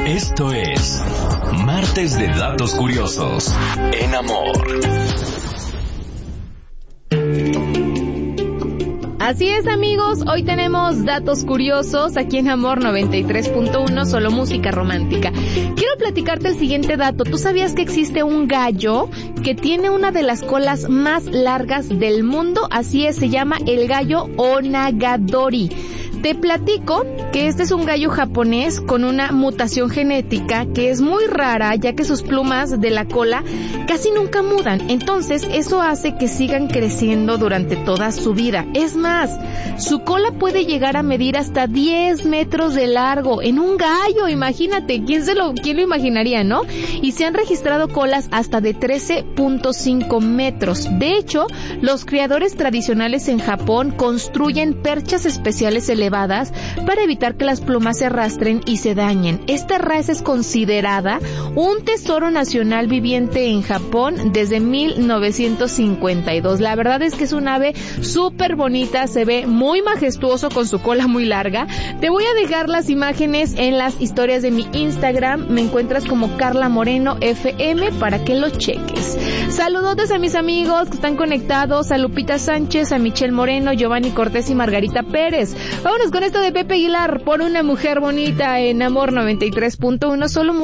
Esto es Martes de Datos Curiosos en Amor. Así es, amigos, hoy tenemos datos curiosos aquí en Amor 93.1, solo música romántica. Quiero platicarte el siguiente dato. ¿Tú sabías que existe un gallo que tiene una de las colas más largas del mundo? Así es, se llama el gallo Onagadori. Te platico que este es un gallo japonés con una mutación genética que es muy rara, ya que sus plumas de la cola casi nunca mudan. Entonces, eso hace que sigan creciendo durante toda su vida. Es más, su cola puede llegar a medir hasta 10 metros de largo en un gallo. Imagínate, ¿quién lo imaginaría, no? Y se han registrado colas hasta de 13.5 metros. De hecho, los criadores tradicionales en Japón construyen perchas especiales elevadas para evitar que las plumas se arrastren y se dañen. Esta raza es considerada un tesoro nacional viviente en Japón desde 1952. La verdad es que es un ave súper bonita, se ve muy majestuoso con su cola muy larga. Te voy a dejar las imágenes en las historias de mi Instagram. Me encuentras como Carla Moreno FM para que lo cheques. Saludotes a mis amigos que están conectados, a Lupita Sánchez, a Michelle Moreno, Giovanni Cortés y Margarita Pérez. Vámonos con esto de Pepe Aguilar, Por una mujer bonita en Amor 93.1, solo